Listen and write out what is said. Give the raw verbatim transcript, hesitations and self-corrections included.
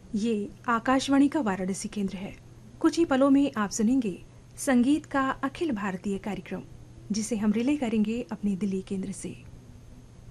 ये आकाशवाणी का वाराणसी केंद्र है। कुछ ही पलों में आप सुनेंगे संगीत का अखिल भारतीय कार्यक्रम, जिसे हम रिले करेंगे अपने दिल्ली केंद्र से।